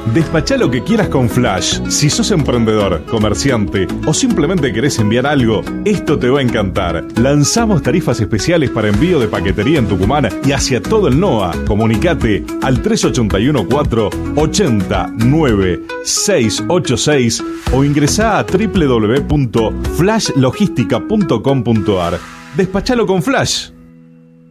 Despachá lo que quieras con Flash. Si sos emprendedor, comerciante o simplemente querés enviar algo, esto te va a encantar. Lanzamos tarifas especiales para envío de paquetería en Tucumán y hacia todo el NOA. Comunicate al 381 4 80 9 686 o ingresá a www.flashlogistica.com.ar. Despachalo con Flash.